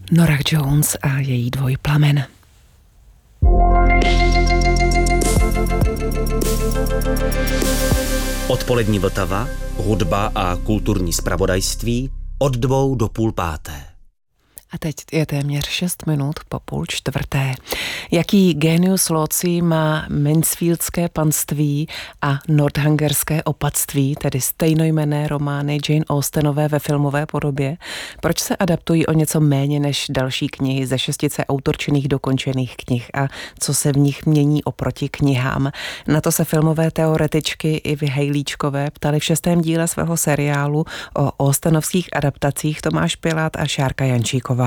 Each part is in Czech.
Norah Jones a její dvojplamen. Odpolední Vltava, hudba a kulturní zpravodajství od 2 do 3:30. A teď je téměř 6 minut po 3:30. Jaký genius loci má Mansfieldské panství a Northangerské opatství, tedy stejnojmenné romány Jane Austenové ve filmové podobě? Proč se adaptují o něco méně než další knihy ze 6 autorčinných dokončených knih a co se v nich mění oproti knihám? Na to se filmové teoretičky Ivy Hejlíčkové ptali v 6. díle svého seriálu o austenovských adaptacích Tomáš Pilát a Šárka Jančíková.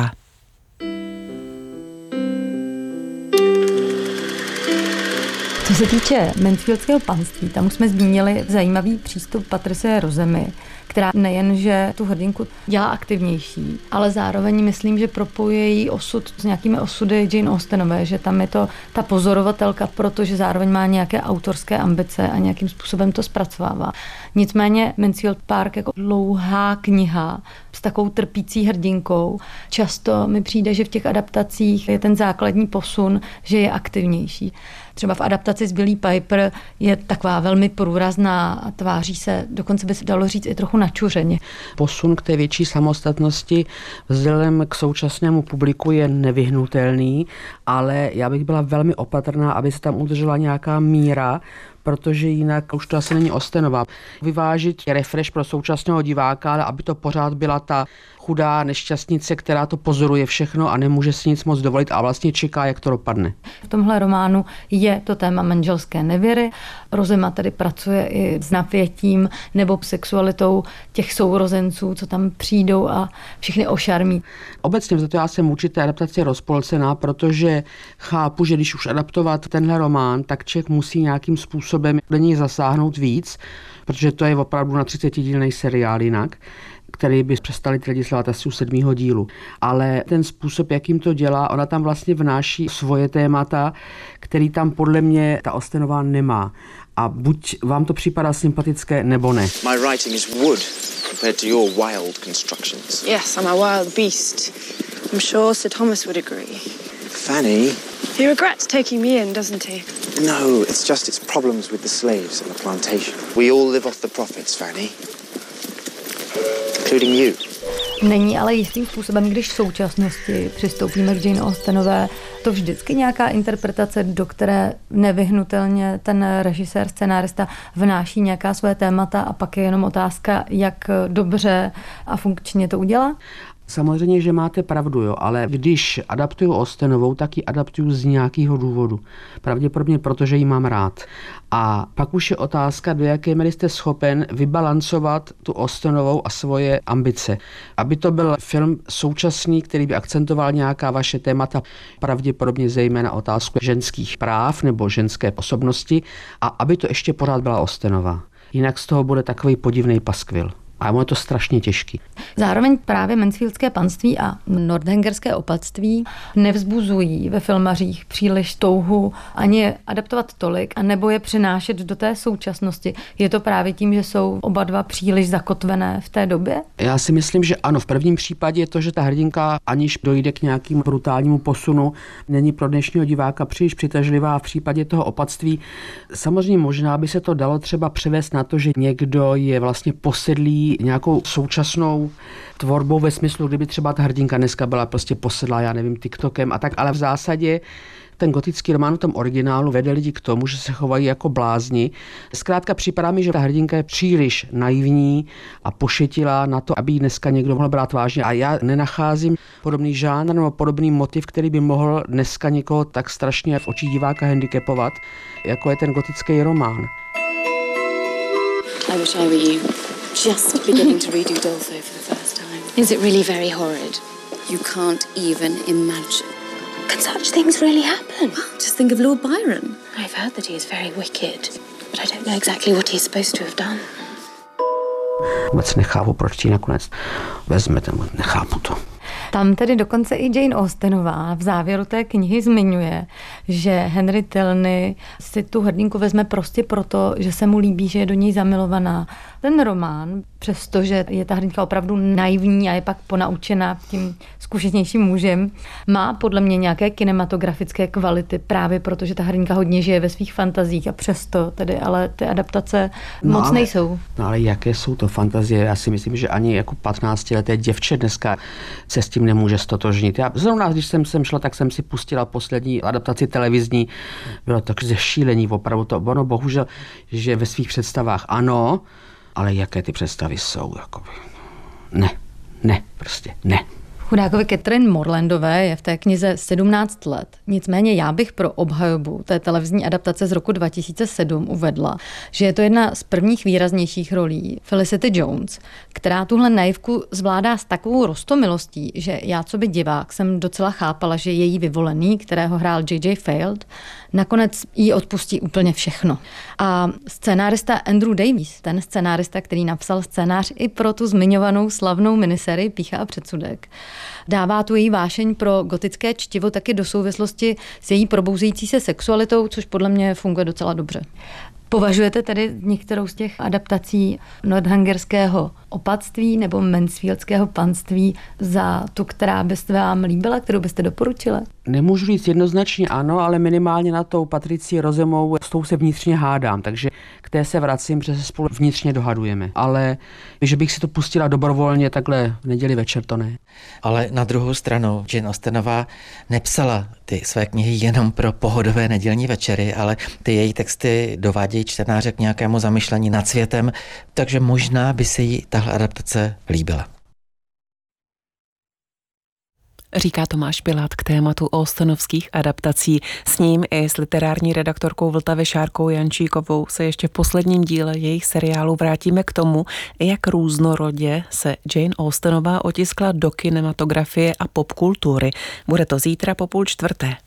Co se týče Mansfieldského panství, tam už jsme zmínili zajímavý přístup Patricie Rozemy, která nejenže tu hrdinku dělá aktivnější, ale zároveň myslím, že propojuje její osud s nějakými osudy Jane Austenové, že tam je to ta pozorovatelka, protože zároveň má nějaké autorské ambice a nějakým způsobem to zpracovává. Nicméně Mansfield Park jako dlouhá kniha s takovou trpící hrdinkou. Často mi přijde, že v těch adaptacích je ten základní posun, že je aktivnější. Třeba v adaptaci z Billie Piper je taková velmi průrazná a tváří se, dokonce by se dalo říct, i trochu načuřeně. Posun k té větší samostatnosti vzhledem k současnému publiku je nevyhnutelný, ale já bych byla velmi opatrná, aby se tam udržela nějaká míra, protože jinak už to asi není Austenová. Vyvážit refresh pro současného diváka, ale aby to pořád byla ta chudá nešťastnice, která to pozoruje všechno a nemůže si nic moc dovolit a vlastně čeká, jak to dopadne. V tomhle románu je to téma manželské nevěry. Rozema tedy pracuje i s napětím nebo sexualitou těch sourozenců, co tam přijdou a všechny ošarmí. Obecně za to já jsem určitě adaptaci rozpolcená, protože chápu, že když už adaptovat tenhle román, tak člověk musí nějakým způsobem do něj zasáhnout víc, protože to je opravdu na 30dílný seriál jinak, který by přestali ty lidi sledovat asi u 7. dílu. Ale ten způsob, jakým to dělá, ona tam vlastně vnáší svoje témata, který tam podle mě ta Austenová nemá. A buď vám to připadá sympatické, nebo ne. My writing is wood compared to your wild constructions. Yes, I'm a wild beast. I'm sure Sir Thomas would agree. Fanny? He regrets taking me in, doesn't he? No, it's just its problems with the slaves and the plantation. We all live off the profits, Fanny. Including you. Není ale jistým způsobem, když v současnosti přistoupíme k Jane Austenové, to vždycky nějaká interpretace, do které nevyhnutelně ten režisér, scenárista vnáší nějaká své témata a pak je jenom otázka, jak dobře a funkčně to udělá? Samozřejmě, že máte pravdu, jo, ale když adaptuju Austenovou, tak ji adaptuju z nějakého důvodu. Pravděpodobně protože ji mám rád. A pak už je otázka, do jaké míry jste schopen vybalancovat tu Austenovou a svoje ambice. Aby to byl film současný, který by akcentoval nějaká vaše témata, pravděpodobně zejména otázku ženských práv nebo ženské osobnosti, a aby to ještě pořád byla Austenová. Jinak z toho bude takový podivný paskvil. A je to strašně těžký. Zároveň právě Mansfieldské panství a Northangerské opatství nevzbuzují ve filmařích příliš touhu ani adaptovat tolik, anebo je přinášet do té současnosti. Je to právě tím, že jsou oba dva příliš zakotvené v té době? Já si myslím, že ano. V prvním případě je to, že ta hrdinka, aniž dojde k nějakému brutálnímu posunu, není pro dnešního diváka příliš přitažlivá. V případě toho opatství samozřejmě možná by se to dalo třeba převést na to, že někdo je vlastně posedlý nějakou současnou tvorbou ve smyslu, kdyby třeba ta hrdinka dneska byla prostě posedlá, já nevím, TikTokem a tak, ale v zásadě ten gotický román v tom originálu vede lidi k tomu, že se chovají jako blázni. Zkrátka připadá mi, že ta hrdinka je příliš naivní a pošetilá na to, aby ji dneska někdo mohl brát vážně. A já nenacházím podobný žánr nebo podobný motiv, který by mohl dneska někoho tak strašně v očích diváka handicapovat, jako je ten gotický román. I wish I were you. Just beginning to read Udolpho for the first time. Is it really very horrid? You can't even imagine. Can such things really happen? Well, just think of Lord Byron. I've heard that he is very wicked, but I don't know exactly what he's supposed to have done. Vůbec nechápu, proč ji nakonec vezmete, nechápu to. Tam tedy dokonce i Jane Austenová v závěru té knihy zmiňuje, že Henry Tilney si tu hrdinku vezme prostě proto, že se mu líbí, že je do něj zamilovaná. ten román, přestože je ta hrdinka opravdu naivní a je pak ponaučena tím zkušenějším mužem, má podle mě nějaké kinematografické kvality právě proto, že ta hrdinka hodně žije ve svých fantazích a přesto tedy, ale ty adaptace moc nejsou. No ale jaké jsou to fantazie? Já si myslím, že ani jako 15leté děvče dneska se s tím nemůže stotožnit. Já zrovna, když jsem sem šla, tak jsem si pustila poslední adaptaci televizní. Bylo to zešílení opravdu to. Ono bohužel, že ve svých představách ano, ale jaké ty představy jsou? Jakoby. Ne, prostě ne. Chudákovi Catherine Morlandové je v té knize 17 let. Nicméně já bych pro obhajobu té televizní adaptace z roku 2007 uvedla, že je to jedna z prvních výraznějších rolí Felicity Jones, která tuhle naivku zvládá s takovou roztomilostí, že já co by divák jsem docela chápala, že její vyvolený, kterého hrál J.J. Field, nakonec jí odpustí úplně všechno. A scénárista Andrew Davies, ten scénárista, který napsal scénář i pro tu zmiňovanou slavnou minisérii Pýcha a předsudek, dává tu její vášeň pro gotické čtivo taky do souvislosti s její probouzející se sexualitou, což podle mě funguje docela dobře. Považujete tedy některou z těch adaptací Northangerského opatství nebo Mansfieldského panství za tu, která byste vám líbila, kterou byste doporučila? Nemůžu říct jednoznačně ano, ale minimálně na tou Patrici Rozemou, s tou se vnitřně hádám, takže k té se vracím, protože se spolu vnitřně dohadujeme. Ale že bych si to pustila dobrovolně takhle v neděli večer, to ne. Ale na druhou stranu Jane Austenová nepsala ty své knihy jenom pro pohodové nedělní večery, ale ty její texty dovádějí čtenáře k nějakému zamyšlení nad světem, takže možná by se jí tahle adaptace líbila. Říká Tomáš Pilát k tématu austenovských adaptací. S ním i s literární redaktorkou Vltavy Šárkou Jančíkovou se ještě v posledním díle jejich seriálu vrátíme k tomu, jak různorodě se Jane Austenová otiskla do kinematografie a popkultury. Bude to zítra po 15:30.